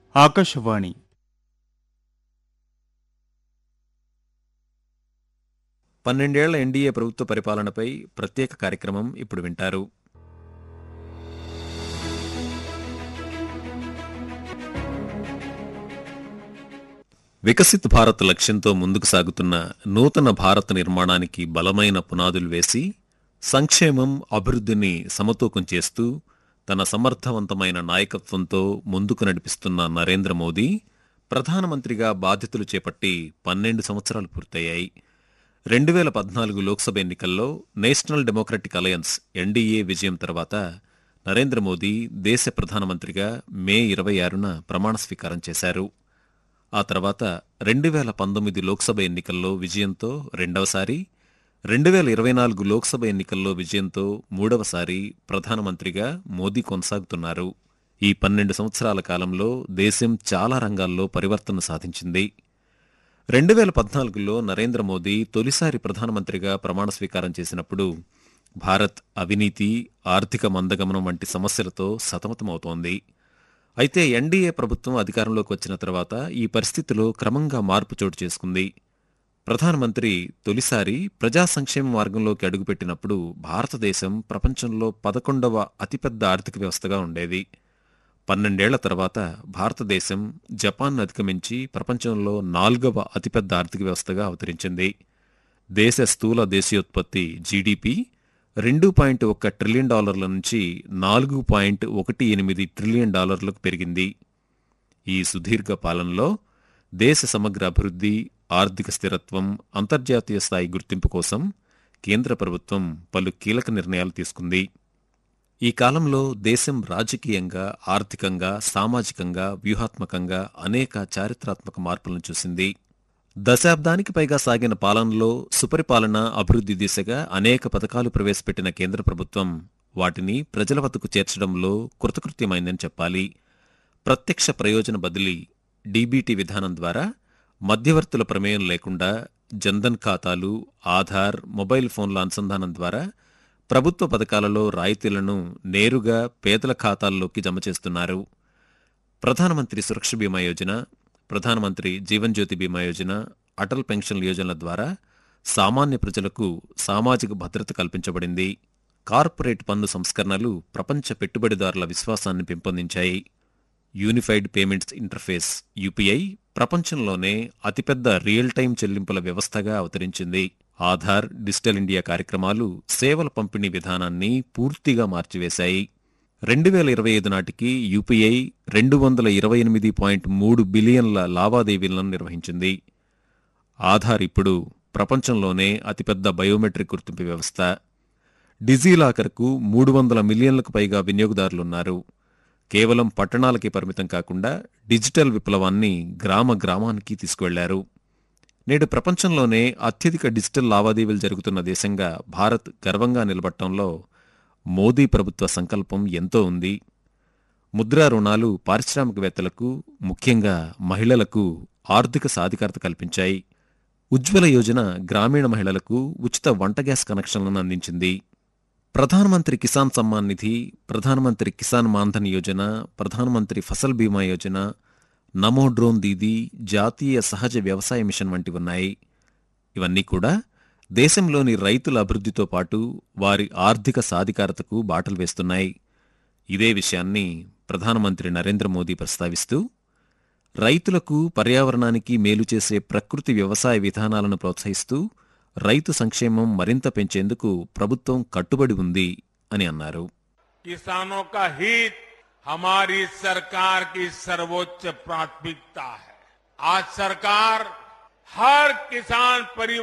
Akashvani 12 NDA ప్రభుత్వ పరిపాలనపై ప్రత్యేక కార్యక్రమం ఇప్పుడు వింటారు. వికసిత్ భారత్ లక్ష్యంతో ముందుకు సాగుతున్న నూతన భారత నిర్మాణానికి బలమైన పునాదులు వేసి సంక్షేమం, అభివృద్ధిని సమతూకం చేస్తూ తన సమర్థవంతమైన నాయకత్వంతో ముందుకు నడిపిస్తున్న నరేంద్ర మోదీ ప్రధానమంత్రిగా బాధ్యతలు చేపట్టి 12 సంవత్సరాలు పూర్తయ్యాయి. 2014 లోక్సభ ఎన్నికల్లో నేషనల్ డెమోక్రటిక్ అలయన్స్ ఎన్డీఏ విజయం తర్వాత నరేంద్ర మోదీ దేశ ప్రధానమంత్రిగా మే 26న ప్రమాణ స్వీకారం చేశారు. ఆ తర్వాత 2019 లోక్సభ ఎన్నికల్లో విజయంతో రెండవసారి, 2024 లోక్సభ ఎన్నికల్లో విజయంతో మూడవసారి ప్రధానమంత్రిగా మోదీ కొనసాగుతున్నారు. ఈ 12 సంవత్సరాల కాలంలో దేశం చాలా రంగాల్లో పరివర్తన సాధించింది. 2014లో నరేంద్ర మోదీ తొలిసారి ప్రధానమంత్రిగా ప్రమాణ స్వీకారం చేసినప్పుడు భారత్ అవినీతి, ఆర్థిక మందగమనం వంటి సమస్యలతో సతమతమవుతోంది. అయితే ఎన్డీఏ ప్రభుత్వం అధికారంలోకి వచ్చిన తర్వాత ఈ పరిస్థితిలో క్రమంగా మార్పు చోటు చేసుకుంది. ప్రధానమంత్రి తొలిసారి ప్రజా సంక్షేమ మార్గంలోకి అడుగుపెట్టినప్పుడు భారతదేశం ప్రపంచంలో 11వ అతిపెద్ద ఆర్థిక వ్యవస్థగా ఉండేది. 12 ఏళ్ల తర్వాత భారతదేశం జపాన్ను అధిగమించి ప్రపంచంలో 4వ అతిపెద్ద ఆర్థిక వ్యవస్థగా అవతరించింది. దేశ స్థూల దేశీయోత్పత్తి జీడీపీ $2.1 ట్రిలియన్ నుంచి $4.18 ట్రిలియన్ పెరిగింది. ఈ సుదీర్ఘ పాలనలో దేశ సమగ్ర అభివృద్ధి, ఆర్థిక స్థిరత్వం, అంతర్జాతీయ స్థాయి గుర్తింపు కోసం కేంద్ర ప్రభుత్వం పలు కీలక నిర్ణయాలు తీసుకుంది. ఈ కాలంలో దేశం రాజకీయంగా, ఆర్థికంగా, సామాజికంగా, వ్యూహాత్మకంగా అనేక చారిత్రాత్మక మార్పులను చూసింది. దశాబ్దానికి పైగా సాగిన పాలనలో సుపరిపాలన, అభివృద్ధి దిశగా అనేక పథకాలు ప్రవేశపెట్టిన కేంద్ర ప్రభుత్వం వాటిని ప్రజల వద్దకు చేర్చడంలో కృతకృత్యమైందని చెప్పాలి. ప్రత్యక్ష ప్రయోజన బదిలీ డీబీటీ విధానం ద్వారా మధ్యవర్తుల ప్రమేయం లేకుండా జన్ధన్ ఖాతాలు, ఆధార్, మొబైల్ ఫోన్ల అనుసంధానం ద్వారా ప్రభుత్వ పథకాలలో రాయితీలను నేరుగా పేదల ఖాతాల్లోకి జమ చేస్తున్నారు. ప్రధానమంత్రి సురక్ష బీమా యోజన, ప్రధానమంత్రి జీవన్ జ్యోతి బీమా యోజన, అటల్ పెన్షన్ యోజనల ద్వారా సామాన్య ప్రజలకు సామాజిక భద్రత కల్పించబడింది. కార్పొరేట్ పన్ను సంస్కరణలు ప్రపంచ పెట్టుబడిదారుల విశ్వాసాన్ని పెంపొందించాయి. యూనిఫైడ్ పేమెంట్స్ ఇంటర్ఫేస్ యూపీఐ ప్రపంచంలోనే అతిపెద్ద రియల్ టైం చెల్లింపుల వ్యవస్థగా అవతరించింది. ఆధార్, డిజిటల్ ఇండియా కార్యక్రమాలు సేవల పంపిణీ విధానాన్ని పూర్తిగా మార్చివేశాయి. 2025 నాటికి యూపీఐ 228.3 బిలియన్ల లావాదేవీలను నిర్వహించింది. ఆధార్ ఇప్పుడు ప్రపంచంలోనే అతిపెద్ద బయోమెట్రిక్ గుర్తింపు వ్యవస్థ. డిజీలాకర్కు 300 మిలియన్లకు పైగా వినియోగదారులున్నారు. కేవలం పట్టణాలకి పరిమితం కాకుండా డిజిటల్ విప్లవాన్ని గ్రామ గ్రామానికి తీసుకువెళ్లారు. నేడు ప్రపంచంలోనే అత్యధిక డిజిటల్ లావాదేవీలు జరుగుతున్న దేశంగా భారత్ గర్వంగా నిలబడటంలో మోదీ ప్రభుత్వ సంకల్పం ఎంతో ఉంది. ముద్రా రుణాలు పారిశ్రామికవేత్తలకు, ముఖ్యంగా మహిళలకు ఆర్థిక సాధికారత కల్పించాయి. ఉజ్వల యోజన గ్రామీణ మహిళలకు ఉచిత వంట గ్యాస్ కనెక్షన్లను అందించింది. ప్రధానమంత్రి కిసాన్ సమ్మాన్ నిధి, ప్రధానమంత్రి కిసాన్ మాన్ధన్ యోజన, ప్రధానమంత్రి ఫసల్ బీమా యోజన, నమో డ్రోన్ దీదీ, జాతీయ సహజ వ్యవసాయ మిషన్ వంటివున్నాయి. ఇవన్నీ కూడా దేశంలోని రైతుల అభివృద్ధితో పాటు వారి ఆర్థిక సాధికారతకు బాటలు వేస్తున్నాయి. ఇదే విషయాన్ని ప్రధానమంత్రి నరేంద్ర మోదీ ప్రస్తావిస్తూ రైతులకు, పర్యావరణానికి మేలు చేసే ప్రకృతి వ్యవసాయ విధానాలను ప్రోత్సహిస్తూ రైతు సంక్షేమం మరింత పెంచేందుకు ప్రభుత్వం కట్టుబడి ఉంది అని అన్నారు. किसानों का हित हमारी सरकार की सर्वोच्च प्राथमिकता है. आज सरकार हर किसान परिवार